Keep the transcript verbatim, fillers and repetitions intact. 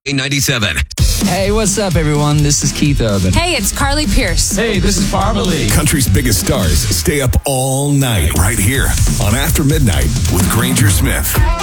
ninety-seven. Hey, what's up, everyone? This is Keith Urban. Hey, it's Carly Pierce. Hey, this is Barbara Lee. Country's biggest stars stay up all night right here on After Midnight with Granger Smith.